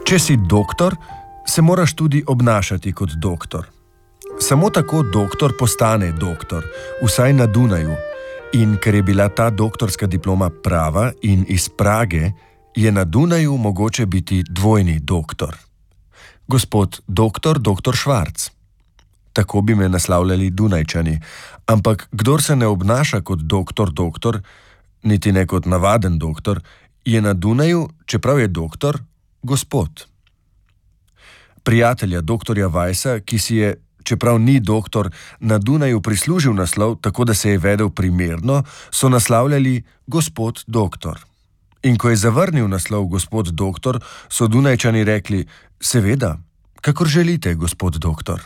Če si doktor, se moraš tudi obnašati kot doktor. Samo tako doktor postane doktor, vsaj na Dunaju. In ker je bila ta doktorska diploma prava in iz Prage, je na Dunaju mogoče biti dvojni doktor. Gospod doktor Švarc. Tako bi me naslavljali Dunajčani, ampak kdor se ne obnaša kot doktor, niti ne kot navaden doktor, je na Dunaju, čeprav je doktor, gospod. Prijatelja doktorja Weissa, ki si je, čeprav ni doktor, na Dunaju prislužil naslov, tako da se je vedel primerno, so naslavljali gospod doktor. In ko je zavrnil naslov gospod doktor, so Dunajčani rekli: seveda, kakor želite, gospod doktor.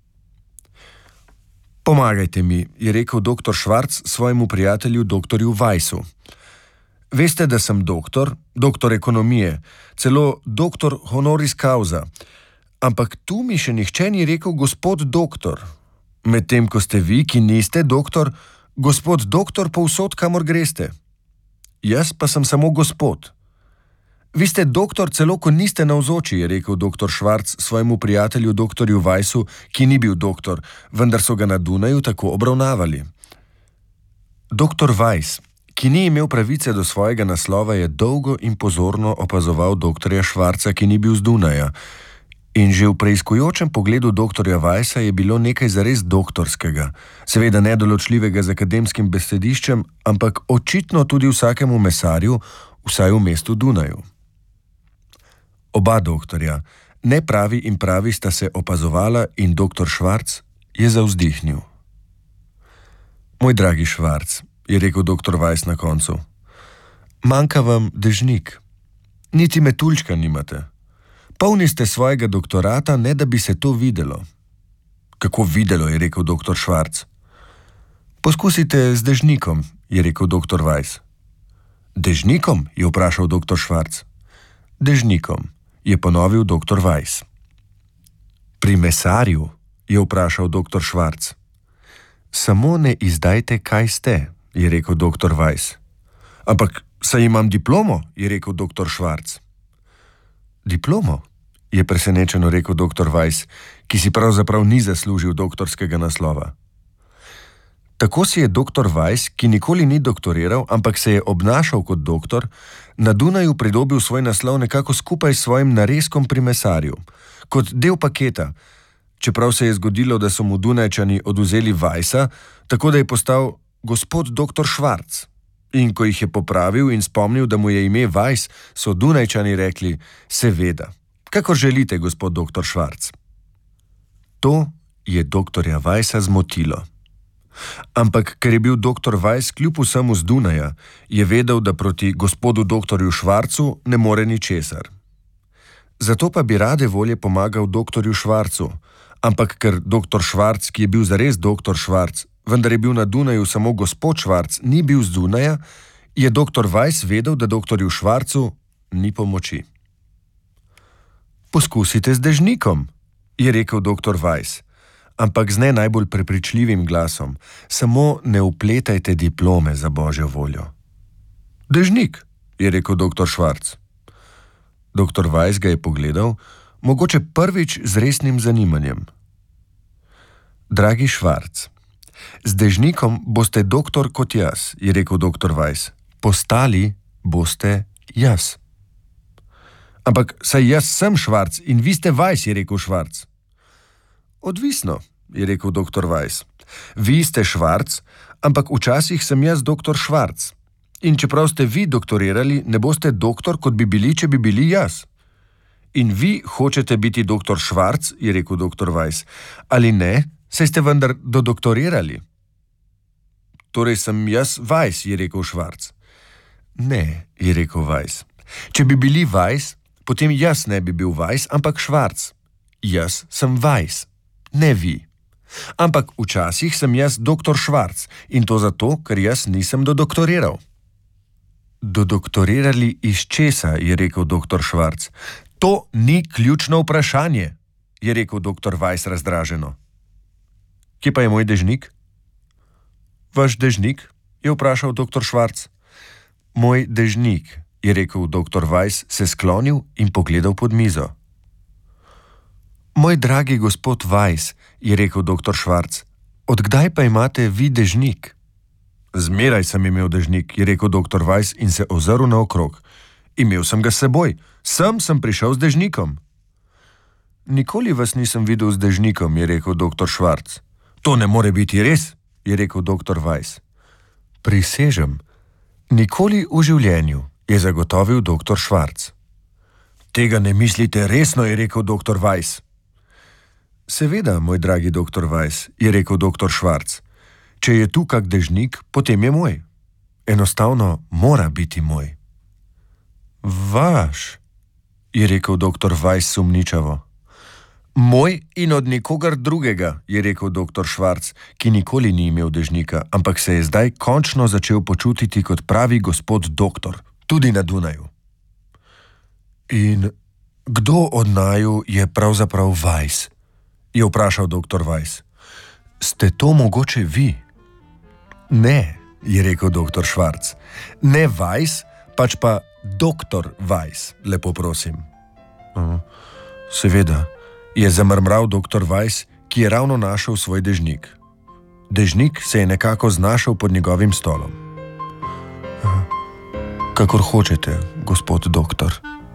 Pomagajte mi, je rekel doktor Švarc svojemu prijatelju doktorju Weissu. Veste, da sem doktor ekonomije, celo doktor honoris causa, ampak tu mi še nihče ni rekel gospod doktor, medtem ko ste vi, ki niste doktor, gospod doktor povsod, kamor greste. Jaz pa sem samo gospod. Vi ste doktor celo, ko niste navzoči, je rekel doktor Švarc svojemu prijatelju doktorju Weissu, ki ni bil doktor, vendar so ga na Dunaju tako obravnavali. Doktor Weiss, ki ni imel pravice do svojega naslova, je dolgo in pozorno opazoval doktorja Švarca, ki ni bil z Dunaja. In že v preiskujočem pogledu doktorja Weissa je bilo nekaj zares doktorskega, seveda nedoločljivega z akademskim besediščem, ampak očitno tudi vsakemu mesarju, vsaj v mestu Dunaju. Oba doktorja, nepravi in pravi, sta se opazovala in doktor Švarc je zavzdihnil. Moj dragi Švarc, je rekel doktor Weiss na koncu, manjka vam dežnik. Niti metuljčka nimate. Polni ste svojega doktorata, ne da bi se to videlo. Kako videlo, je rekel doktor Švarc. Poskusite z dežnikom, je rekel doktor Weiss. Dežnikom, je vprašal doktor Švarc. Dežnikom, je ponovil doktor Weiss. Pri mesarju, je vprašal doktor Švarc. Samo ne izdajte, kaj ste, je rekel doktor Weiss. Ampak saj imam diplomo, je rekel doktor Švarc. Diplomo, je presenečeno rekel doktor Weiss, ki si pravzaprav ni zaslužil doktorskega naslova. Tako si je doktor Weiss, ki nikoli ni doktoriral, ampak se je obnašal kot doktor, na Dunaju pridobil svoj naslov nekako skupaj s svojim narezkom pri mesarju, kot del paketa, čeprav se je zgodilo, da so mu Dunajčani odvzeli Weissa, tako da je postal gospod doktor Švarc. In ko jih je popravil in spomnil, da mu je ime Weiss, so Dunajčani rekli: seveda, kakor želite, gospod doktor Švarc. To je doktorja Weissa zmotilo. Ampak ker je bil doktor Weiss kljub vsemu z Dunaja, je vedel, da proti gospodu doktorju Švarcu ne more ničesar. Zato pa bi rade volje pomagal doktorju Švarcu, ampak ker doktor Švarc, ki je bil zares doktor Švarc, vendar je bil na Dunaju samo gospod Švarc, ni bil z Dunaja, je doktor Weiss vedel, da doktorju Švarcu ni pomoči. Poskusite z dežnikom, je rekel doktor Weiss, ampak z ne najbolj prepričljivim glasom. Samo ne vpletajte diplome, za božjo voljo. Dežnik, je rekel doktor Švarc. Doktor Weiss ga je pogledal, mogoče prvič z resnim zanimanjem. Dragi Švarc, z dežnikom boste doktor kot jaz, je rekel doktor Weiss. Postali boste jaz. Ampak saj jaz sem Švarc in vi ste Weiss, je rekel Švarc. Odvisno, je rekel doktor Weiss. Vi ste Švarc, ampak včasih sem jaz doktor Švarc. In čeprav ste vi doktorirali, ne boste doktor, kot bi bili, če bi bili jaz. In vi hočete biti doktor Švarc, je rekel doktor Weiss. Ali ne, saj ste vendar dodoktorirali. Torej sem jaz Weiss, je rekel Švarc. Ne, je rekel Weiss. Če bi bili Weiss, potem jaz ne bi bil Weiss, ampak Švarc. Jaz sem Weiss, ne vi. Ampak včasih sem jaz doktor Švarc in to zato, ker jaz nisem dodoktoriral. Dodoktorirali iz česa, je rekel doktor Švarc. To ni ključno vprašanje, je rekel doktor Weiss razdraženo. Kje pa je moj dežnik? Vaš dežnik? Je vprašal doktor Švarc. Moj dežnik, je rekel doktor Weiss, se sklonil in pogledal pod mizo. Moj dragi gospod Weiss, je rekel doktor Schwarz, odkdaj pa imate vi dežnik? Zmeraj sem imel dežnik, je rekel doktor Weiss in se ozrl naokrog. Imel sem ga s seboj, sem prišel z dežnikom. Nikoli vas nisem videl z dežnikom, je rekel doktor Schwarz. To ne more biti res, je rekel doktor Weiss. Prisežem, nikoli v življenju, je zagotovil doktor Schwarz. Tega ne mislite resno, je rekel doktor Weiss. Seveda, moj dragi doktor Weiss, je rekel doktor Schwarz. Če je tu kak dežnik, potem je moj. Enostavno mora biti moj. Vaš, je rekel doktor Weiss sumničavo. Moj in od nikogar drugega, je rekel doktor Schwarz, ki nikoli ni imel dežnika, ampak se je zdaj končno začel počutiti kot pravi gospod doktor, tudi na Dunaju. In kdo od naju je pravzaprav Weiss? Je vprašal doktor Weiss. Ste to mogoče vi? Ne, je rekel doktor Schwarz. Ne Weiss, pač pa doktor Weiss, lepo prosim. Seveda, je zamrmral doktor Weiss, ki je ravno našel svoj dežnik. Dežnik se je nekako znašel pod njegovim stolom. Kakor hočete, gospod doktor.